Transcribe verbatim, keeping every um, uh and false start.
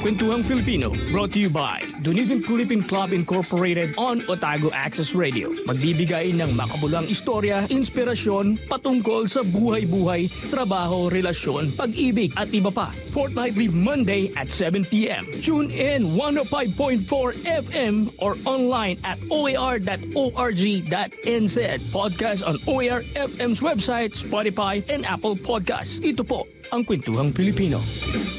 Kwentuhang Filipino, brought to you by Dunedin Philippine Club Incorporated on Otago Access Radio. Magbibigay ng makabulang istorya, inspirasyon patungkol sa buhay-buhay, trabaho, relasyon, pag-ibig at iba pa. Fortnightly Monday at seven p.m. Tune in one oh five point four F M or online at o a r dot org dot n z. Podcast on O A R F M's website, Spotify, and Apple Podcasts. Ito po ang Kwentuhang Filipino.